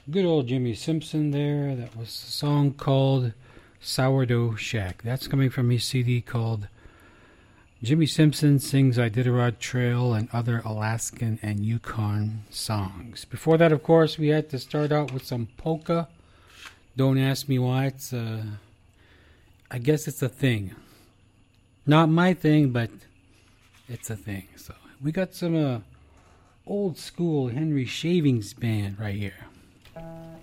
Good old Jimmy Simpson there. That was a song called Sourdough Shack. That's coming from his CD called Jimmy Simpson Sings Iditarod Trail and Other Alaskan and Yukon Songs. Before that, of course, we had to start out with some polka. Don't ask me why. I guess it's a thing. Not my thing, but it's a thing. So we got some old school Henry Shavings Band right here.